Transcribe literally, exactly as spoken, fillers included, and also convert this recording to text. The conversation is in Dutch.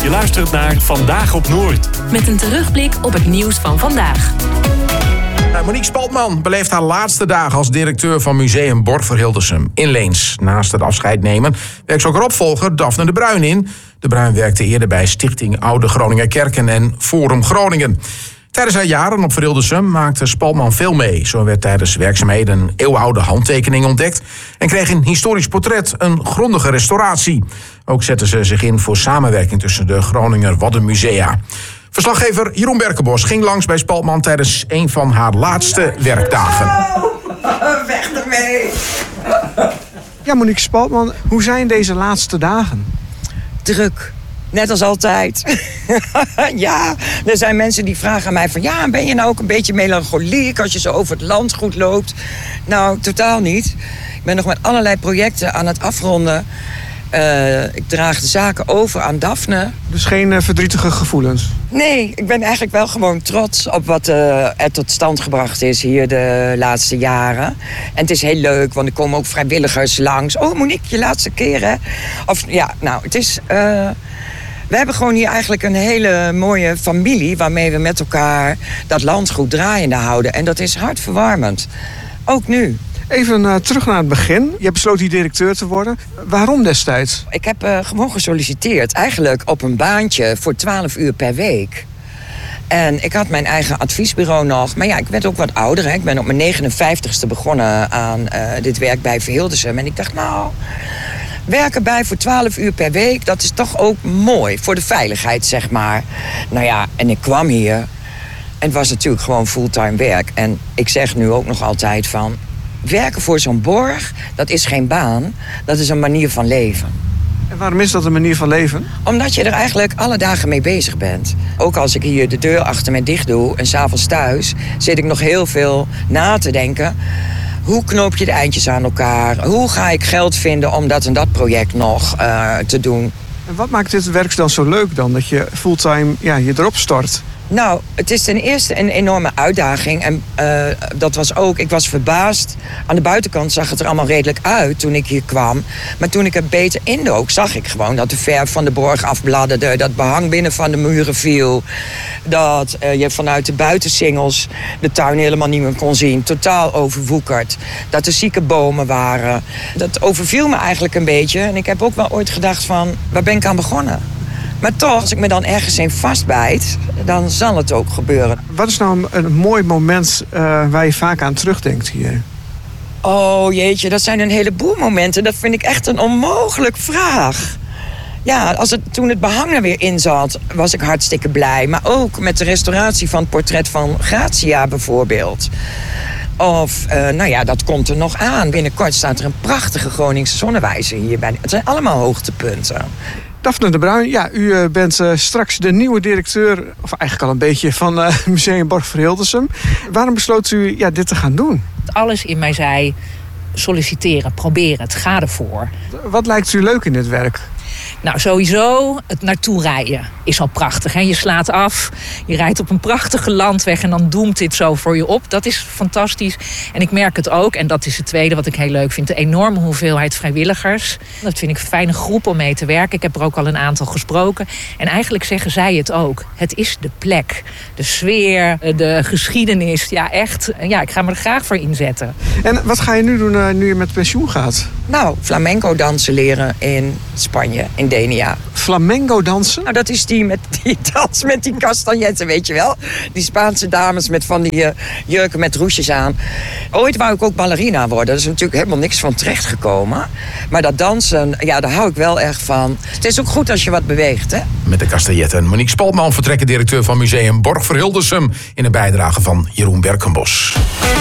Je luistert naar Vandaag op Noord. Met een terugblik op het nieuws van vandaag. Monique Spaltman beleeft haar laatste dagen als directeur van Museum Borg voor Hildersum in Leens. Naast het afscheid nemen werkt ze ook haar opvolger Daphne de Bruin in. De Bruin werkte eerder bij Stichting Oude Groninger Kerken en Forum Groningen. Tijdens haar jaren op Hildersum maakte Spaltman veel mee. Zo werd tijdens werkzaamheden een eeuwenoude handtekening ontdekt en kreeg een historisch portret een grondige restauratie. Ook zette ze zich in voor samenwerking tussen de Groninger Waddenmusea. Verslaggever Jeroen Berkenbos ging langs bij Spaltman tijdens een van haar laatste werkdagen. Weg ermee! Ja, Monique Spaltman, hoe zijn deze laatste dagen? Druk. Net als altijd. Ja, er zijn mensen die vragen aan mij van... ja, ben je nou ook een beetje melancholiek als je zo over het landgoed loopt? Nou, totaal niet. Ik ben nog met allerlei projecten aan het afronden. Uh, ik draag de zaken over aan Daphne. Dus geen uh, verdrietige gevoelens? Nee, ik ben eigenlijk wel gewoon trots op wat uh, er tot stand gebracht is hier de laatste jaren. En het is heel leuk, want er komen ook vrijwilligers langs. Oh, Monique, je laatste keer, hè? Of ja, nou, het is... Uh, we hebben gewoon hier eigenlijk een hele mooie familie... waarmee we met elkaar dat landgoed draaiende houden. En dat is hartverwarmend. Ook nu. Even uh, terug naar het begin. Je besloot hier directeur te worden. Waarom destijds? Ik heb uh, gewoon gesolliciteerd. Eigenlijk op een baantje voor twaalf uur per week. En ik had mijn eigen adviesbureau nog. Maar ja, ik werd ook wat ouder. Hè. Ik ben op mijn negenenvijftigste begonnen aan uh, dit werk bij Hildersum. En ik dacht, nou... werken bij voor twaalf uur per week, dat is toch ook mooi. Voor de veiligheid, zeg maar. Nou ja, en ik kwam hier. En het was natuurlijk gewoon fulltime werk. En ik zeg nu ook nog altijd van... werken voor zo'n borg, dat is geen baan. Dat is een manier van leven. En waarom is dat een manier van leven? Omdat je er eigenlijk alle dagen mee bezig bent. Ook als ik hier de deur achter me dicht doe en 's avonds thuis... zit ik nog heel veel na te denken... hoe knoop je de eindjes aan elkaar? Hoe ga ik geld vinden om dat en dat project nog uh, te doen? En wat maakt dit werk dan zo leuk dan? Dat je fulltime ja, je erop stort? Nou, het is ten eerste een enorme uitdaging. En uh, dat was ook, ik was verbaasd. Aan de buitenkant zag het er allemaal redelijk uit toen ik hier kwam. Maar toen ik er beter indook, zag ik gewoon dat de verf van de borg afbladderde. Dat behang binnen van de muren viel. Dat uh, je vanuit de buitensingels de tuin helemaal niet meer kon zien. Totaal overwoekerd. Dat er zieke bomen waren. Dat overviel me eigenlijk een beetje. En ik heb ook wel ooit gedacht van, waar ben ik aan begonnen? Maar toch, als ik me dan ergens in vastbijt, dan zal het ook gebeuren. Wat is nou een, een mooi moment uh, waar je vaak aan terugdenkt hier? Oh jeetje, dat zijn een heleboel momenten. Dat vind ik echt een onmogelijk vraag. Ja, als het, toen het behang er weer in zat, was ik hartstikke blij. Maar ook met de restauratie van het portret van Gratia bijvoorbeeld. Of, uh, nou ja, dat komt er nog aan. Binnenkort staat er een prachtige Groningse zonnewijzer hierbij. Het zijn allemaal hoogtepunten. Daphne de Bruin, ja, u bent uh, straks de nieuwe directeur... of eigenlijk al een beetje van uh, Museum Borg voor Hildersum. Waarom besloot u ja, dit te gaan doen? Alles in mij zei, solliciteren, proberen het, ga ervoor. Wat lijkt u leuk in dit werk? Nou, sowieso het naartoe rijden is al prachtig. Hè? Je slaat af, je rijdt op een prachtige landweg... en dan doemt dit zo voor je op. Dat is fantastisch. En ik merk het ook, en dat is het tweede wat ik heel leuk vind... de enorme hoeveelheid vrijwilligers. Dat vind ik een fijne groep om mee te werken. Ik heb er ook al een aantal gesproken. En eigenlijk zeggen zij het ook. Het is de plek, de sfeer, de geschiedenis. Ja, echt. Ja, ik ga me er graag voor inzetten. En wat ga je nu doen uh, nu je met pensioen gaat? Nou, flamenco dansen leren in Spanje, in Denia. Flamenco dansen? Nou, dat is die met die dans met die kastanjetten, weet je wel. Die Spaanse dames met van die uh, jurken met roesjes aan. Ooit wou ik ook ballerina worden. Daar is natuurlijk helemaal niks van terecht gekomen. Maar dat dansen, ja, daar hou ik wel erg van. Het is ook goed als je wat beweegt, hè? Met de kastanjetten. Monique Spaltman, vertrekkend directeur van Museum Borg voor Hildersum... in een bijdrage van Jeroen Berkenbos.